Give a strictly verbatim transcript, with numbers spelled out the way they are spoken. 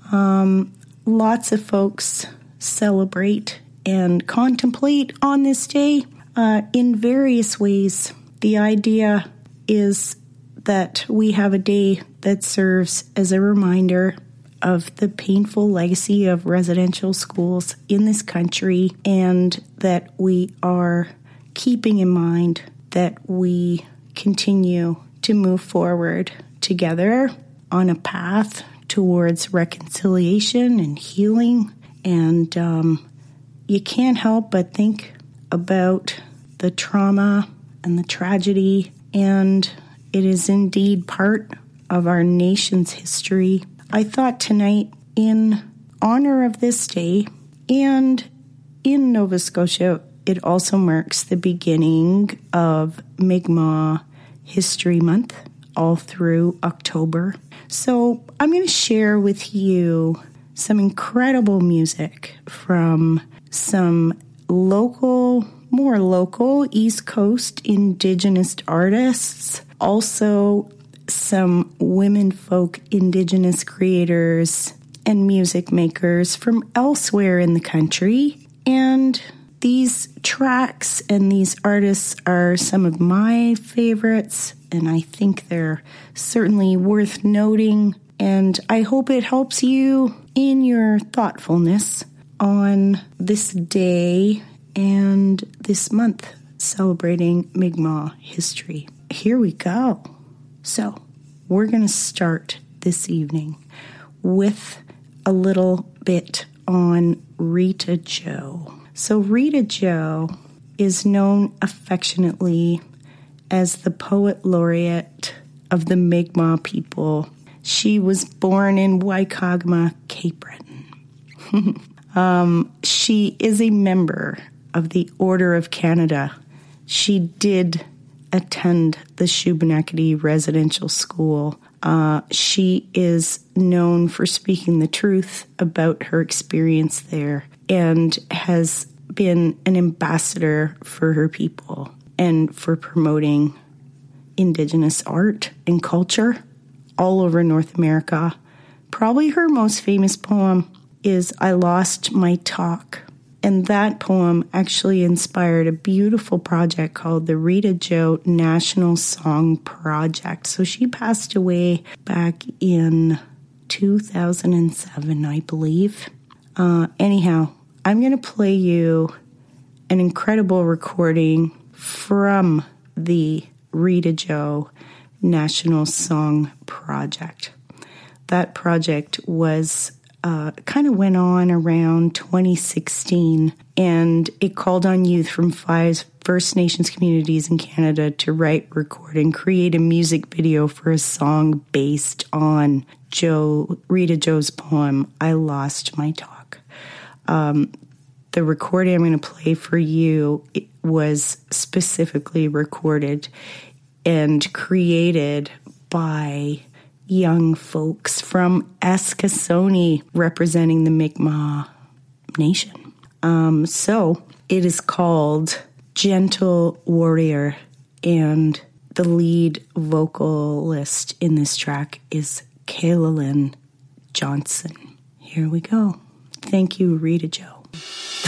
Um, lots of folks celebrate and contemplate on this day uh, in various ways. The idea is that we have a day that serves as a reminder of the painful legacy of residential schools in this country, and that we are keeping in mind that we continue to move forward together on a path towards reconciliation and healing. And um, you can't help but think about the trauma and the tragedy, and it is indeed part of our nation's history. I thought tonight, in honor of this day, and in Nova Scotia, it also marks the beginning of Mi'kmaq History Month, all through October. So I'm going to share with you some incredible music from some local, more local East Coast Indigenous artists, also some women folk Indigenous creators and music makers from elsewhere in the country. And these tracks and these artists are some of my favorites, and I think they're certainly worth noting. And I hope it helps you in your thoughtfulness on this day and this month celebrating Mi'kmaq history. Here we go. So we're going to start this evening with a little bit on Rita Jo. So Rita Jo is known affectionately as the poet laureate of the Mi'kmaq people. She was born in Waikagama, Cape Breton. um, she is a member of the Order of Canada. She did attend the Shubenacadie Residential School. Uh, she is known for speaking the truth about her experience there, and has been an ambassador for her people and for promoting Indigenous art and culture all over North America. Probably her most famous poem is I Lost My Talk. And that poem actually inspired a beautiful project called the Rita Jo National Song Project. So she passed away back in two thousand seven, I believe. Uh, anyhow, I'm going to play you an incredible recording from the Rita Jo National Song Project. That project was uh, kind of went on around twenty sixteen, and it called on youth from five First Nations communities in Canada to write, record, and create a music video for a song based on Jo Rita Jo's poem, I Lost My Talk. Um, the recording I'm going to play for you was specifically recorded and created by young folks from Eskasoni representing the Mi'kmaq Nation. Um, so it is called Gentle Warrior, and the lead vocalist in this track is Kayla Lynn Johnson. Here we go. Thank you, Rita Jo.